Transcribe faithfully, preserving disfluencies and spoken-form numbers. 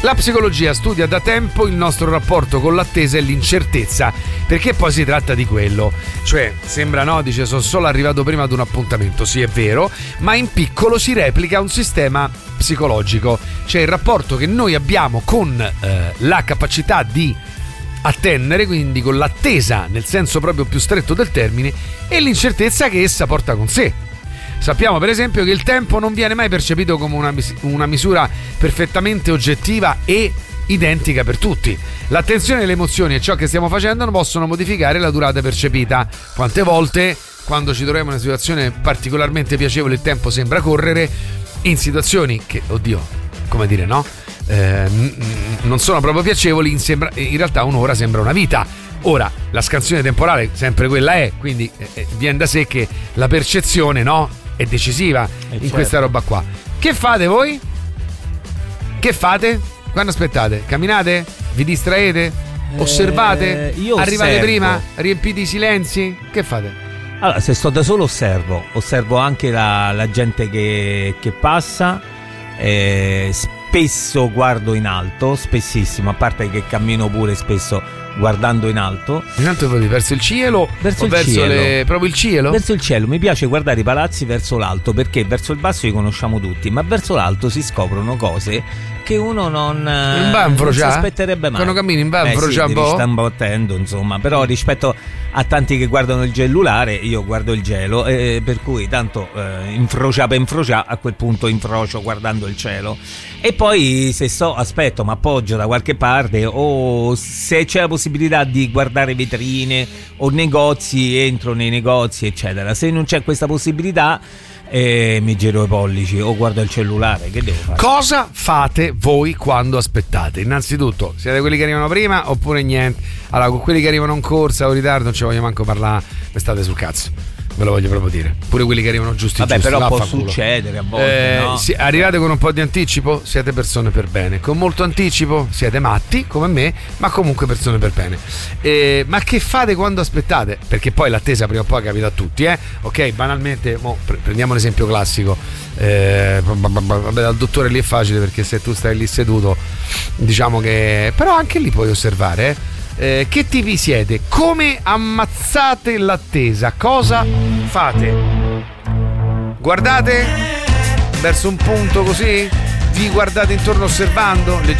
La psicologia studia da tempo il nostro rapporto con l'attesa e l'incertezza, perché poi si tratta di quello. Cioè, sembra no, dice sono solo arrivato prima ad un appuntamento, sì è vero, ma in piccolo si replica un sistema psicologico, cioè il rapporto che noi abbiamo con eh, la capacità di attendere, quindi con l'attesa nel senso proprio più stretto del termine, e l'incertezza che essa porta con sé. Sappiamo per esempio che il tempo non viene mai percepito come una, mis- una misura perfettamente oggettiva e identica per tutti. L'attenzione, le emozioni e ciò che stiamo facendo non possono modificare la durata percepita. Quante volte, quando ci troviamo in una situazione particolarmente piacevole, il tempo sembra correre, in situazioni che, oddio, come dire, no? Eh, n- n- non sono proprio piacevoli, in, sembra- in realtà un'ora sembra una vita. Ora, la scansione temporale sempre quella è, quindi eh, viene da sé che la percezione, no? È decisiva eh in certo. questa roba qua. Che fate voi? Che fate? Quando aspettate? Camminate? Vi distraete? Osservate? Eh, io Arrivate osservo. prima? Riempite i silenzi? Che fate? Allora, se sto da solo osservo, osservo anche la, la gente che, che passa, eh, spesso guardo in alto, spessissimo, a parte che cammino pure spesso guardando in alto. Intanto voi verso il cielo Verso o il verso cielo. le... proprio il cielo? Verso il cielo, mi piace guardare i palazzi verso l'alto, perché verso il basso li conosciamo tutti, ma verso l'alto si scoprono cose che uno non, In non banfro si già? aspetterebbe mai. Quando cammini in banfro eh sì, già un devi po'? sta imbottendo, insomma, però rispetto a tanti che guardano il cellulare, io guardo il cielo, eh, per cui tanto eh, infrocia per infrocia, a quel punto infrocio guardando il cielo. E poi se sto, aspetto, mi appoggio da qualche parte, o se c'è la possibilità di guardare vetrine o negozi, entro nei negozi eccetera. Se non c'è questa possibilità, eh, mi giro i pollici o guardo il cellulare. Che devo fare? Cosa fate voi quando aspettate? Innanzitutto, siete quelli che arrivano prima oppure niente? Allora, con quelli che arrivano in corsa o in ritardo non ci voglio manco parlare, mi state sul cazzo. Ve lo voglio proprio dire. Pure quelli che arrivano giusti Vabbè, giusti, però può vaffanculo. succedere a volte, eh, no? sì, arrivate con un po' di anticipo, siete persone per bene. Con molto anticipo siete matti come me, ma comunque persone per bene. Eh, ma che fate quando aspettate? Perché poi l'attesa prima o poi capita a tutti, eh? Ok, banalmente, mo, pre- prendiamo l'esempio classico. Eh, vabbè, dal dottore lì è facile, perché se tu stai lì seduto, diciamo che. Però anche lì puoi osservare, eh? Eh, che tipi siete? Come ammazzate l'attesa? Cosa fate? Guardate verso un punto così? Vi guardate intorno osservando? Legge-